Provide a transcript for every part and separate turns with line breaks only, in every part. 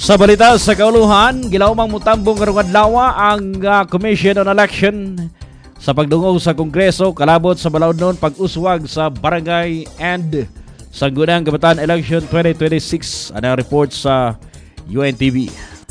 Sa balita sa kauluhan, gilawmang mutambong karong adlaw ang Commission on Election sa pagdungog sa Kongreso kalabot sa balawnon pag-uswag sa barangay and Sangguniang Kabataan Election 2026. Ano ang report sa UNTV?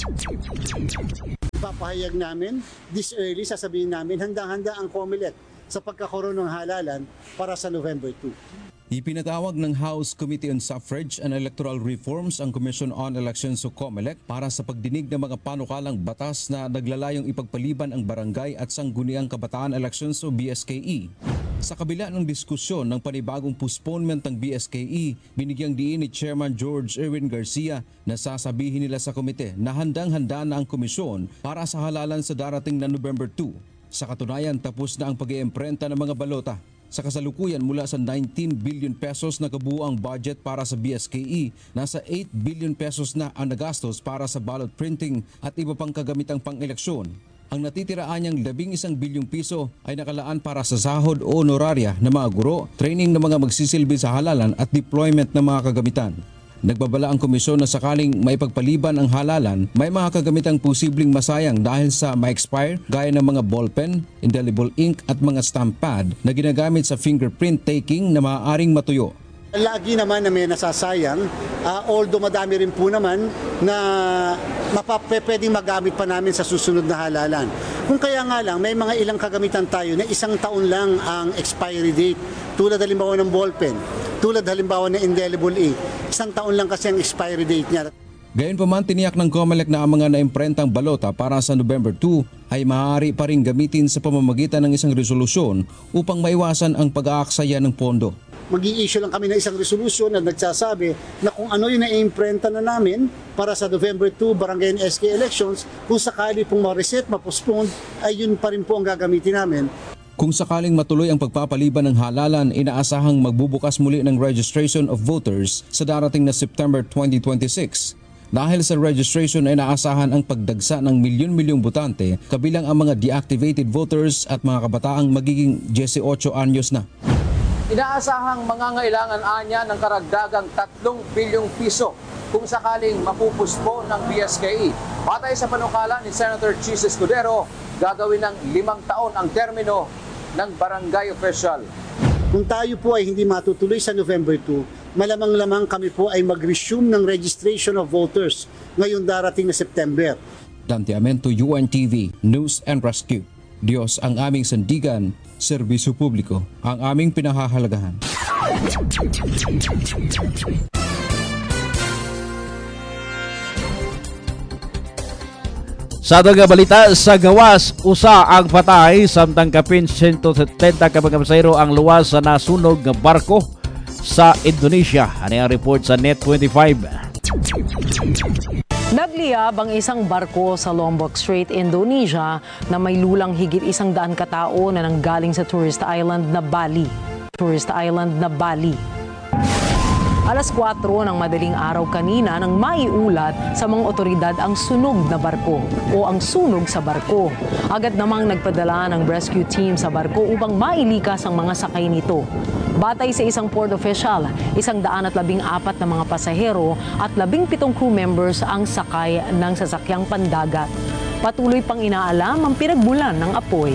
Papahayag namin, this early sasabihin namin handang-handa ang COMELEC sa pagkakaroon ng halalan para sa November 2.
Ipinatawag ng House Committee on Suffrage and Electoral Reforms ang Commission on Elections o COMELEC para sa pagdinig ng mga panukalang batas na naglalayong ipagpaliban ang barangay at Sangguniang Kabataan Elections o BSKE. Sa kabila ng diskusyon ng panibagong postponement ng BSKE, binigyang diin ni Chairman George Erwin Garcia na sasabihin nila sa komite na handang-handa na ang komisyon para sa halalan sa darating na November 2. Sa katunayan, tapos na ang pag-iimprenta ng mga balota. Sa kasalukuyan, mula sa 19 billion pesos na kabuuang budget para sa BSKE, nasa 8 billion pesos na ang nagastos para sa ballot printing at iba pang kagamitang pang-eleksyon. Ang natitiraan niyang 11 bilyong piso ay nakalaan para sa sahod o honoraria ng mga guro, training ng mga magsisilbi sa halalan at deployment ng mga kagamitan. Nagbabala ang komisyon na sakaling maipagpaliban ang halalan, may mga kagamitang posibleng masayang dahil sa ma-expire gaya ng mga ballpen, indelible ink at mga stamp pad na ginagamit sa fingerprint taking na maaaring matuyo.
Lagi naman na may nasasayang, although madami rin po naman na pwedeng magamit pa namin sa susunod na halalan. Kung kaya nga lang, may mga ilang kagamitan tayo na 1 taon lang ang expiry date. Tulad halimbawa ng ballpen, tulad halimbawa ng indelible ink. 1 taon lang kasi ang expiry date niya.
Gayunpaman, tiniyak ng COMELEC na ang mga naimprentang balota para sa November 2 ay maaari pa rin gamitin sa pamamagitan ng isang resolusyon upang maiwasan ang pag-aaksaya ng pondo.
Mag-i-issue lang kami ng isang resolution na nagsasabi na kung ano yung na-imprenta na namin para sa November 2 barangay and SK elections, kung sakali pong ma-reset, ma-postpone, ay yun pa rin po ang gagamitin namin.
Kung sakaling matuloy ang pagpapaliban ng halalan, inaasahang magbubukas muli ng registration of voters sa darating na September 2026. Dahil sa registration ay inaasahan ang pagdagsa ng milyon-milyong botante, kabilang ang mga deactivated voters at mga kabataang magiging 18 anyos na.
Inaasahang mangangailangan anya ng karagdagang 3 bilyong piso kung sakaling mapupuspon ng BSKE. Batay sa panukala ni Senator Chis Escudero, gagawin ng 5 taon ang termino ng barangay official.
Kung tayo po ay hindi matutuloy sa November 2, malamang-lamang kami po ay mag-resume ng registration of voters ngayong darating na September.
Dante Amento, UNTV, News and Rescue. Diyos ang aming sandigan, serbisyo publiko ang aming pinahahalagahan.
Sa mga balita sa gawas, usa ang patay samtang kapin 170 ka mga pasahero ang luwas sa nasunog nga barko sa Indonesia. Ano ang report sa Net25?
Nagliyab ang isang barko sa Lombok Strait, Indonesia na may lulang higit 100 katao na nanggaling sa tourist island na Bali. Alas 4 ng madaling araw kanina nang maiulat sa mga otoridad ang sunog na barko o ang sunog sa barko. Agad namang nagpadala ng rescue team sa barko upang mailikas ang mga sakay nito. Batay sa isang port official, 114 na mga pasahero at 17 crew members ang sakay ng sasakyang pandagat. Patuloy pang inaalam ang pinagmulan ng apoy.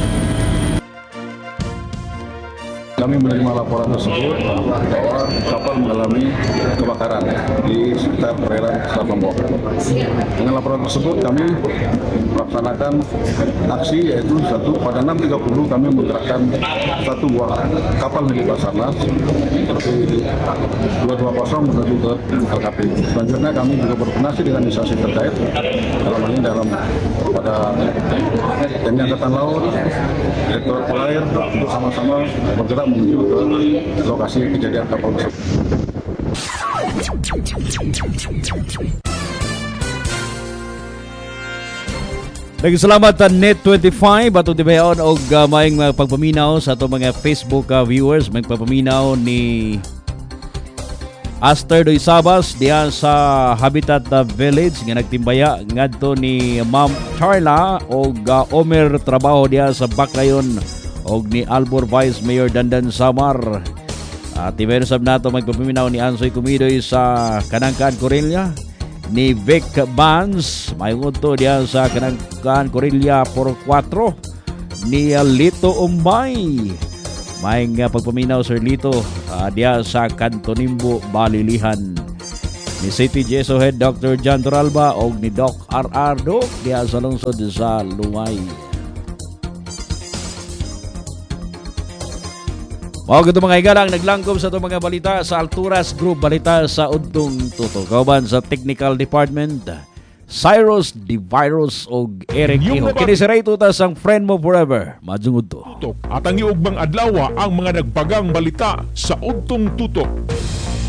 Kami menerima laporan tersebut bahwa kapal mengalami kebakaran di sekitar perairan Selat Lombok. Dengan laporan tersebut kami melaksanakan aksi, yaitu pada 6.30 kami menggerakkan 1 buah kapal milik Basarnas seperti 220 menuju ke LKP. Selanjutnya kami juga berkoordinasi dengan instansi terkait dalam hal ini pada TNI Angkatan Laut, Direktorat Polair untuk sama-sama bergerak menuju ke lokasi kejadian kapal tersebut.
Nagsalamat ang Net25 ato dibayon og maayong pagpaminaw sa ato mga Facebook viewers. Magpapaminaw ni Aster Doy Sabas diya sa Habitat Village nga nagtimbaya ngadto ni Ma'am Charla og Omer trabaho diya sa Baclayon og ni Albor Vice Mayor Dandan Samar. Tibayon sab nato magpapaminaw ni Ansoy Kumidoy sa Kanangkaan, Corelia. ni Vic Vance. Mayroon to diya sa Kanangkan Corilla por 4 ni Lito Umbay. May pagpaminaw Sir Lito diya sa Cantonimbo, Balilihan. Ni City GSO Head Dr. John Toralba o ni Doc RR Doc diya sa lungsod sa Luway. Mga ito mga higalang naglangkom sa itong mga balita sa Alturas Group, balita sa Udtong Tuto. Kauban sa Technical Department, Cyrus Di Virus o Eric Iho. Kinisaray tutas ang friend mo forever. Majungod to.
At ang iugbang adlaw ang mga nagpagang balita sa Udtong Tutok.